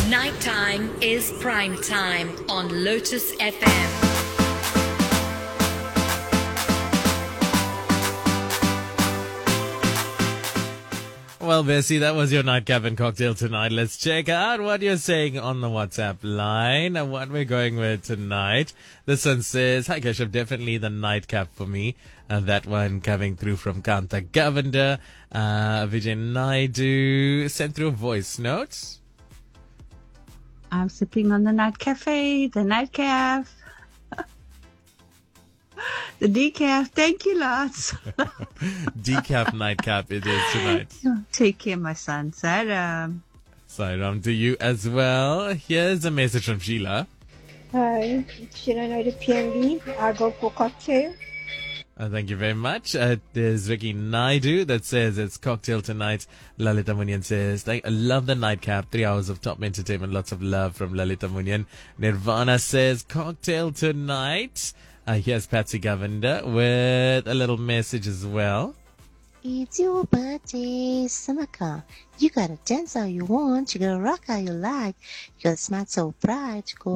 Nighttime is prime time on Lotus FM. Well, Bessie, that was your nightcap and cocktail tonight. Let's check out what you're saying on the WhatsApp line and what we're going with tonight. This one says, hi, Keshav, definitely the nightcap for me. That one coming through from Kanta Govender. Vijay Naidu sent through a voice note. I'm sipping on the night cafe, the nightcap. The decaf, thank you lots. Decaf nightcap it is tonight. Take care, my son. Saram. Saram to you as well. Here's a message from Sheila. Hi, Sheila Naidu PMB. I'll go for cocktail. Thank you very much. There's Ricky Naidu that says it's cocktail tonight. Lalita Munyan says, I love the nightcap. 3 hours of top entertainment. Lots of love from Lalita Munyan. Nirvana says cocktail tonight. Here's Patsy Govender with a little message as well. It's your birthday, Samaka. You gotta dance how you want. You gotta rock how you like. You gotta smile so bright. Go